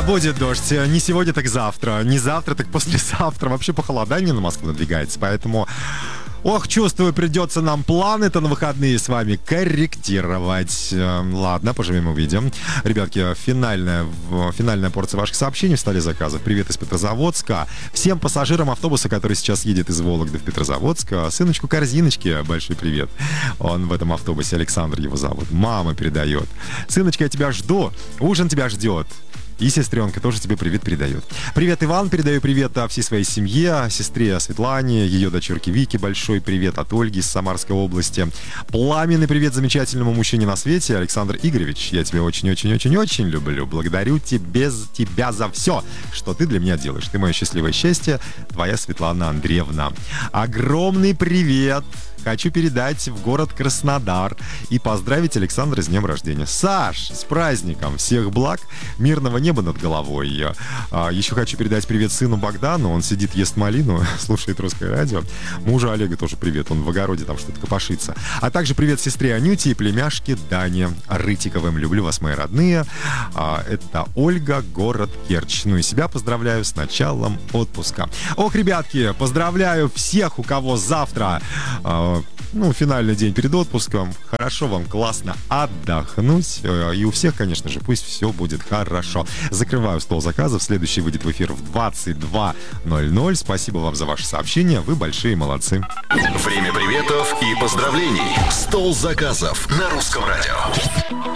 Будет дождь. Не сегодня, так завтра. Не завтра, так послезавтра. Вообще похолодание на Москву надвигается, поэтому... Ох, чувствую, придется нам планы-то на выходные с вами корректировать. Ладно, поживем увидим. Ребятки, финальная порция ваших сообщений в столе заказов. Привет из Петрозаводска. Всем пассажирам автобуса, который сейчас едет из Вологды в Петрозаводск. Сыночку Корзиночки, большой привет. Он в этом автобусе, Александр его зовут. Мама передает. Сыночка, я тебя жду. Ужин тебя ждет. И сестренка тоже тебе привет передает. Привет, Иван, передаю привет всей своей семье, сестре Светлане, ее дочурке Вике, большой привет от Ольги из Самарской области. Пламенный привет замечательному мужчине на свете, Александр Игоревич. Я тебя очень-очень-очень-очень люблю. Благодарю тебя за все, что ты для меня делаешь. Ты мое счастливое счастье, твоя Светлана Андреевна. Огромный привет! Хочу передать в город Краснодар и поздравить Александра с днем рождения. Саш, с праздником! Всех благ, мирного неба над головой. Еще хочу передать привет сыну Богдану. Он сидит, ест малину, слушает русское радио. Мужу Олега тоже привет. Он в огороде там что-то копошится. А также привет сестре Анюте и племяшке Дане Рытиковым. Люблю вас, мои родные. Это Ольга, город Керчь. Ну и себя поздравляю с началом отпуска. Ох, ребятки, поздравляю всех, у кого завтра... финальный день перед отпуском. Хорошо вам, классно отдохнуть. И у всех, конечно же, пусть все будет хорошо. Закрываю стол заказов. Следующий выйдет в эфир в 22:00. Спасибо вам за ваши сообщения. Вы большие молодцы. Время приветов и поздравлений. Стол заказов на Русском радио.